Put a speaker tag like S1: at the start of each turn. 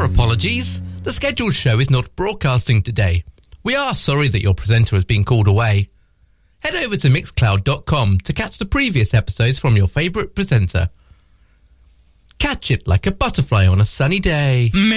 S1: apologies. The scheduled show is not broadcasting today. We are sorry that your presenter has been called away. Head over to mixcloud.com to catch the previous episodes from your favourite presenter. Catch it like a butterfly on a sunny day.